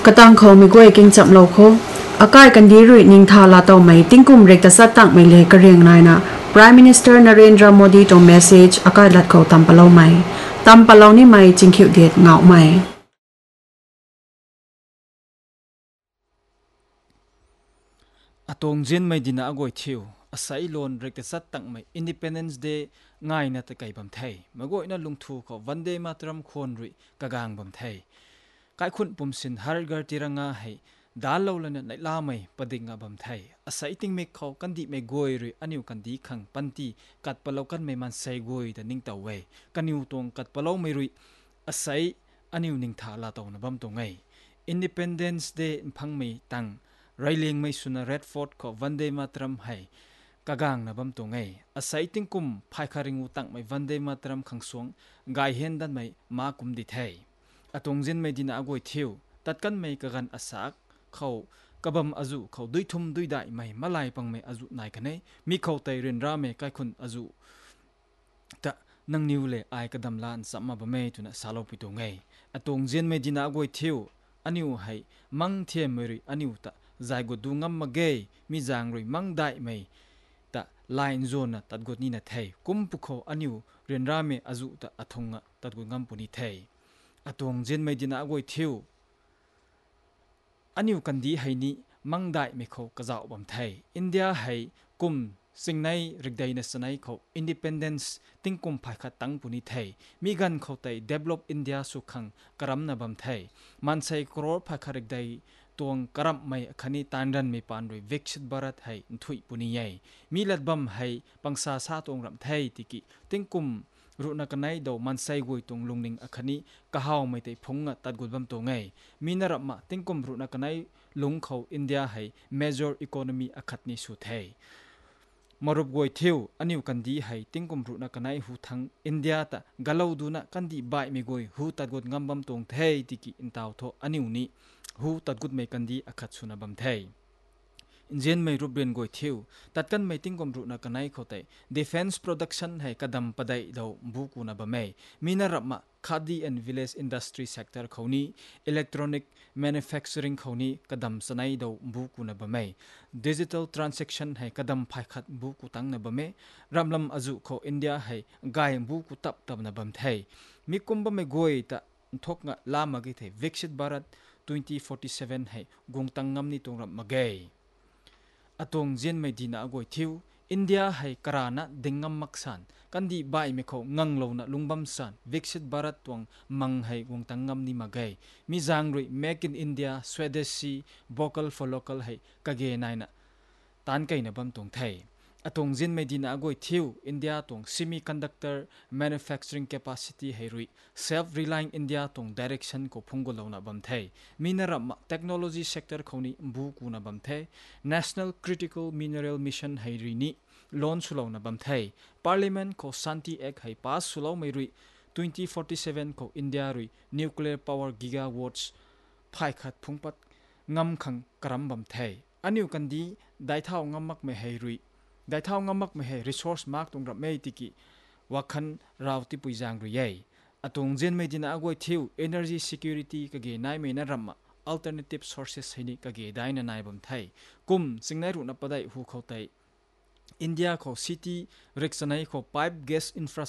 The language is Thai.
กระตังเขาไม่กวยเก่งจับเราโคอากาศกันดีรุ่ยนิงทาลาเตาไม่ติ้งกุมเรกตะสัตตักไม่เลยกระเรียงนายนะ Prime Minister Narendra Modi ตรง message อากาศลัดเขาตำปะเล่าไม่ตำปะเล่านี่ไม่จริงขิวเด็ดเงาไม่อตงเจนไม่ดินาอากอยทิวอาศัยลอนเรกตะสัตตักไม่ Independence Day ง่ายนะตะไกบัมไทยมากอยนะลุงทูเขาวันเดย์มาตรัมคนรุ่ยกะกางบัมไทยกายคุณปุ่มสินฮาร์กาติรังอาให้ดาลาวลันในลาไม่ปดิงอาบัมไทยอาศัยติงเมฆเขากันดีไม่กอยรุ่ยอันอยู่กันดีขังปันตีกัดปะเลากันไม่มันใส่กอยแต่นิ่งเต่าเวกันอยู่ตรงกัดปะเลาไม่รุ่ยอาศัยอันอยู่นิ่งทาลาเต่านะบัมตรงไง Independence Day พังไม่ตั้งไรเลียงไม่สุนเรดฟอร์ดก็วันเดย์มาตรัมให้กะกางนะบัมตรงไงอาศัยติงกุมภายคาริงูตั้งไม่วันเดย์มาตรัมขังสวงกายเห็นดันไม่มากุมดิเทยอตงเจนไม่ดินาอากอยทิวตัดกันไม่กะกันอาศักเขากบัมอาจุเขาดุยทุ่มดุยได้ไม่มาลายปังไม่อาจุนายกันเนมีเขาไตเรียนราเมกายคนอาจุแต่นังนิวเล่ไอกระดำลานสัมมาบะเมตุนะสาลปิตรงไงอตงเจนไม่ดินาอากอยทิวอันนิวให้มังเทียมรีอันนิวตะใจกดูงำมาเกยมีจางรีมังได้ไม่แต่ไลน์โซนนะตัดกดนี่นะเทยกุมปุโคอันนิวเรียนราเมอาจุตะอัทงะตัดกดงำปุนิเทยอตงเจนไม่ดินาอากอยทิวอันนี้กันดีให้นี้มังได้ไม่เขากระเจ้าบัมไทยอินเดียให้กุมสิ่งในริกได้ในสนัยเขาอินดิเพนเดนซ์ติงกุมภายขัดตั้งปุนิไทยมีกันเขาไต่ develop อินเดียสุขังกรัมนาบัมไทยมันใส่กรอภายขัดริกได้ตัวกรัมไม่ขันีตันดันไม่ปานด้วยวิกฤตบารัดให้ถุยปุนิยัยมีลัดบัมให้ปังซาซาตรงรำไทยติกิติงกุมรูนักนัยดาวมันใส่กวยตรงลุงนิงอคณีกะฮาวไม่ได้พงะตัดกุดบัมตัวไงมีนรับมาติงกุมรูนักนัยลุงเขาอินเดียให้ major economy อคัดนี้สุดเทยมารบกวยเที่ยวอันนี้กันดีให้ติงกุมรูนักนัยหูทั้งอินเดียตะกะลาวดูนักกันดีใบไม่กวยหูตัดกุดงำบัมตรงเทยติกิอินตาวโตอันนี้นี่หูตัดกุดไม่กันดีอคัดสุนับัมเทยเจนไม่รูปเรียนกวยเที่ยวตัดกันไม่ติงกมรูนักนัยเขาแต่ defense production ให้กระดำปะได้ดาวบุกุนับไม่มีนรับมา khadi and village industry sector เขานี้ electronic manufacturing เขานี้กระดำสนัยดาวบุกุนับไม่ digital transaction ให้กระดำภายขัดบุกุตั้งนับไม่รำลำอาจุเขาอินเดียให้กายบุกุตับนับไม่ไทยมีกุมบไม่กวยแต่ทกงะลามากิเทวิกฤตบารัด2047ให้กงตังงำนี้ตรงรับมาเกยอตงเจนไม่ดีนะกวยทิวอินเดียให้กรานะดึงงำมักสันกันดีใบไม่เขางังโลนะลุงบัมสันวิกฤตบารัตตวงมังให้วงตังงำนี่มาเกยมีจางรุย Make in India Swadeshi Vocal for Localให้กะเกยนายนะตันไกนะบัมตรงไทยอตงเจนไม่ดีนะกวยทิวอินเดียตวง Semiconductor Manufacturing Capacity ให้รุย Self-Relying India ตวง Direction ก็พุ่งกุลนะบัมไทยมีนรับมา Technology Sector เขานี้บุกุนะบัมไทย National Critical Mineral Mission ให้รุยนี้ลอนสุลาวนะบัมไทย Parliament ก็ Santi Act ให้ pass สุลาวไม่รุย2047 ก็อินเดียรุย Nuclear Power Gigawatts ภายขัดพุ่งปัดงำขังกรัมบัมไทยอันนี้กันดีได้เท่างำมักไม่ให้รุยได้เท่างำมักไม่ให้ resource มากตรงรับไม่ติกิว่าคันเราที่ปุยจางรุยยัยอตงเจนไม่ดินาอากวยทิว energy security กะเกนายไม่น่ารำมา alternative sources ให้นี่กะเกได้นนายบัมไทยกุมสิ่งไหนรู้นับปะได้หูเขาไตอินเดียเขา city เร็กสนัยเขา pipe gas infrastructure